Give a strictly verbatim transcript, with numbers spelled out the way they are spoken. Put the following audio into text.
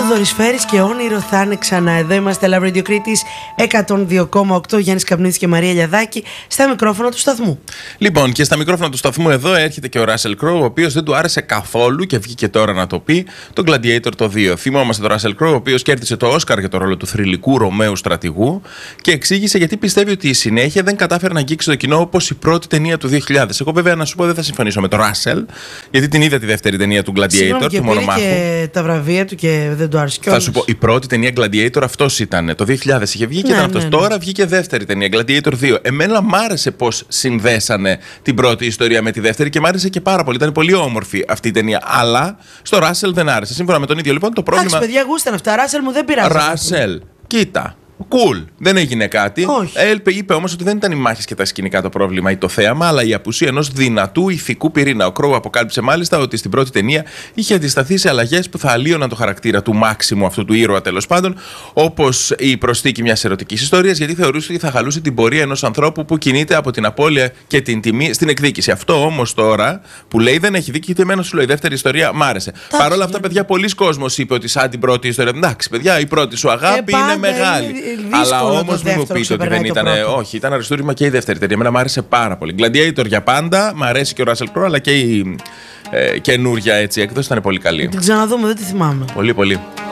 Θόδωρης Φέρης και όνειρο θα είναι ξανά. Εδώ είμαστε, Love Radio Κρήτης εκατόν δύο κόμμα οκτώ. Γιάννης Καπνίδης και Μαρία Λιαδάκη στα μικρόφωνα του σταθμού. Λοιπόν, και στα μικρόφωνα του σταθμού εδώ έρχεται και ο Russell Crowe, ο οποίος δεν του άρεσε καθόλου και βγήκε τώρα να το πει, τον Gladiator το δύο. Θυμόμαστε τον Russell Crowe, ο οποίος κέρδισε το Όσκαρ για το ρόλο του θρυλικού Ρωμαίου στρατηγού και εξήγησε γιατί πιστεύει ότι η συνέχεια δεν κατάφερε να αγγίξει το κοινό όπως η πρώτη ταινία του δύο χιλιάδες. Εγώ, βέβαια, να σου πω, δεν θα συμφωνήσω με τον Russell, γιατί την είδα τη δεύτερη ταινία του Gladiator, Συγγνώμη, του Μονομάχου. Και τα βραβεία του και δεν του άρεσε κιόλας. Θα σου πω, η πρώτη ταινία Gladiator αυτός ήταν. Το δύο χιλιάδες είχε βγει και ναι, ήταν αυτός. Ναι, ναι. Τώρα βγήκε δεύτερη ταινία, Gladiator δύο. Εμένα μ' άρεσε πώς συνδέσανε την πρώτη ιστορία με τη δεύτερη και μ' άρεσε και πάρα πολύ. Ήταν πολύ όμορφη αυτή η ταινία. Αλλά στο Russell δεν άρεσε. Σύμφωνα με τον ίδιο, λοιπόν, το πρόβλημα. Εντάξει, παιδιά, γούσταν αυτά. Russell μου δεν πειράζει. Russell, κοίτα. Cool. Δεν έγινε κάτι. Έλπε, είπε όμως ότι δεν ήταν οι μάχες και τα σκηνικά το πρόβλημα ή το θέαμα, αλλά η απουσία ενός δυνατού ηθικού πυρήνα. Ο Crowe αποκάλυψε μάλιστα ότι στην πρώτη ταινία είχε αντισταθεί σε αλλαγές που θα αλλίωναν το χαρακτήρα του Μάξιμου, αυτού του ήρωα τέλος πάντων, όπως η προσθήκη μιας ερωτικής ιστορίας, γιατί θεωρούσε ότι θα χαλούσε την πορεία ενός ανθρώπου που κινείται από την απώλεια και την τιμή στην εκδίκηση. Αυτό όμως τώρα που λέει δεν έχει δίκη, και εμένα σου λέει η δεύτερη ιστορία μ' άρεσε. Παρ' όλα αυτά, παιδιά, πολλοί κόσμος είπε ότι σαν την πρώτη ιστορία. Εντάξει, παιδιά, η πρώτη σου αγάπη ε, είναι μεγάλη. Είναι... Αλλά όμως μην μου πείτε ότι δεν ήταν. Όχι, ήταν αριστούργημα και η δεύτερη ταινία. Εμένα μου άρεσε πάρα πολύ. Gladiator για πάντα, μου αρέσει και ο Russell Crowe, αλλά και η ε, καινούρια έτσι έκδοση ήταν πολύ καλή. Την ξαναδούμε, δεν τη θυμάμαι. Πολύ, πολύ.